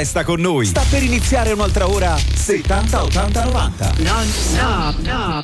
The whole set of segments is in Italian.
festa con noi. Sta per iniziare un'altra ora 70 80 90. Non stop, no.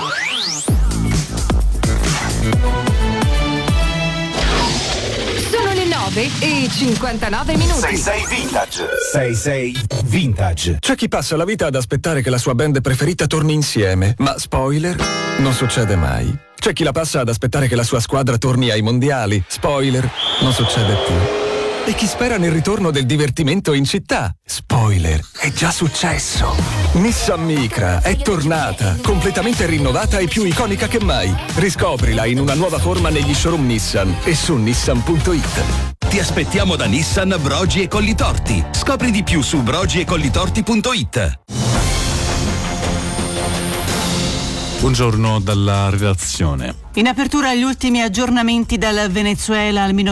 Sono le 9:59. 66 Vintage. 66 Vintage. C'è chi passa la vita ad aspettare che la sua band preferita torni insieme, ma spoiler, non succede mai. C'è chi la passa ad aspettare che la sua squadra torni ai mondiali, spoiler, non succede più. E chi spera nel ritorno del divertimento in città, spoiler, è già successo. Nissan Micra è tornata, completamente rinnovata e più iconica che mai. Riscoprila in una nuova forma negli showroom Nissan e su nissan.it. Ti aspettiamo da Nissan Brogi e Collitorti. Scopri di più su brogiecollitorti.it. Buongiorno dalla redazione. In apertura gli ultimi aggiornamenti dal Venezuela, almeno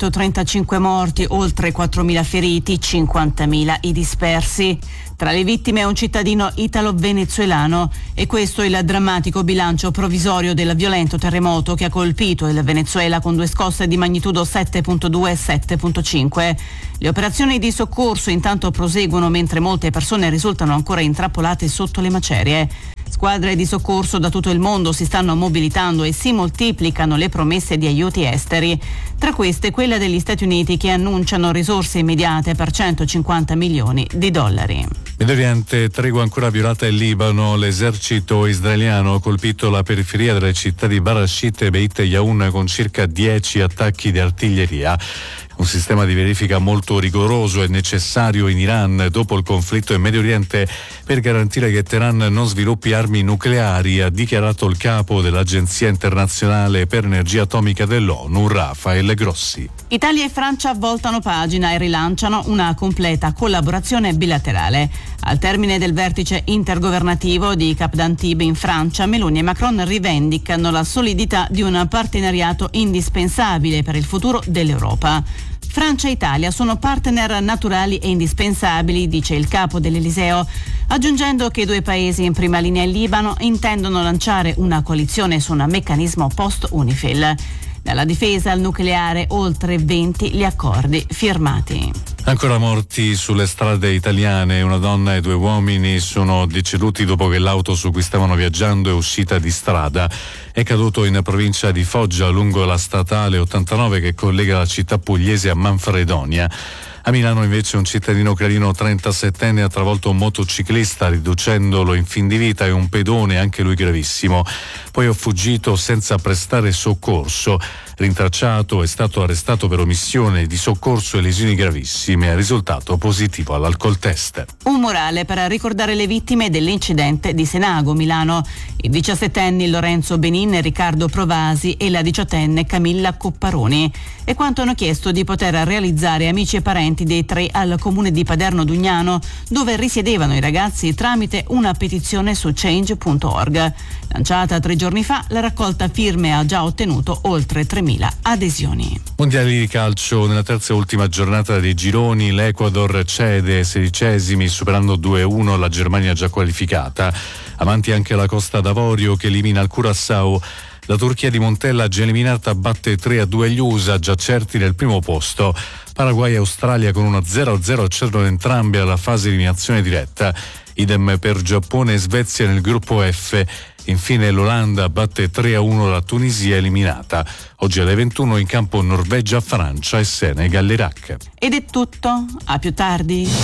235 morti, oltre 4.000 feriti, 50.000 i dispersi. Tra le vittime un cittadino italo-venezuelano e questo è il drammatico bilancio provvisorio del violento terremoto che ha colpito il Venezuela con 2 scosse di magnitudo 7.2 e 7.5. Le operazioni di soccorso intanto proseguono mentre molte persone risultano ancora intrappolate sotto le macerie. Squadre di soccorso da tutto il mondo si stanno mobilitando e si moltiplicano le promesse di aiuti esteri. Tra queste quella degli Stati Uniti che annunciano risorse immediate per 150 milioni di dollari. Medio Oriente, tregua ancora violata in Libano. L'esercito israeliano ha colpito la periferia delle città di Barashit e Beit Yaun con circa 10 attacchi di artiglieria. Un sistema di verifica molto rigoroso è necessario in Iran dopo il conflitto in Medio Oriente per garantire che Teheran non sviluppi armi nucleari, ha dichiarato il capo dell'Agenzia internazionale per energia atomica dell'ONU, Rafael Grossi. Italia e Francia voltano pagina e rilanciano una completa collaborazione bilaterale. Al termine del vertice intergovernativo di Cap d'Antibes in Francia, Meloni e Macron rivendicano la solidità di un partenariato indispensabile per il futuro dell'Europa. Francia e Italia sono partner naturali e indispensabili, dice il capo dell'Eliseo, aggiungendo che i 2 paesi in prima linea in Libano intendono lanciare una coalizione su un meccanismo post-UNIFIL. Dalla difesa al nucleare, oltre 20 gli accordi firmati. Ancora morti sulle strade italiane. Una donna e 2 uomini sono deceduti dopo che l'auto su cui stavano viaggiando è uscita di strada. È caduto in provincia di Foggia lungo la statale 89 che collega la città pugliese a Manfredonia. A Milano invece un cittadino ucraino 37enne ha travolto un motociclista riducendolo in fin di vita e un pedone, anche lui gravissimo. Poi ha fuggito senza prestare soccorso. Rintracciato, è stato arrestato per omissione di soccorso e lesioni gravissime. Ha risultato positivo all'alcol test. Un murale per ricordare le vittime dell'incidente di Senago, Milano. I 17enni Lorenzo Benin e Riccardo Provasi e la 18enne Camilla Copparoni. E quanto hanno chiesto di poter realizzare amici e parenti dei 3 al comune di Paderno Dugnano, dove risiedevano i ragazzi tramite una petizione su change.org. Lanciata 3 giorni fa, la raccolta firme ha già ottenuto oltre 3.000 adesioni. Mondiali di calcio, nella terza e ultima giornata dei gironi l'Ecuador cede 16esimi superando 2-1 la Germania già qualificata. Avanti anche la Costa d'Avorio che elimina il Curaçao. La Turchia di Montella già eliminata batte 3-2 gli USA, già certi nel primo posto. Paraguay e Australia con una 0-0 accedono entrambe alla fase di eliminazione diretta. Idem per Giappone e Svezia nel gruppo F. Infine l'Olanda batte 3-1 la Tunisia eliminata. Oggi alle 21 in campo Norvegia, Francia e Senegal, Iraq. Ed è tutto, a più tardi.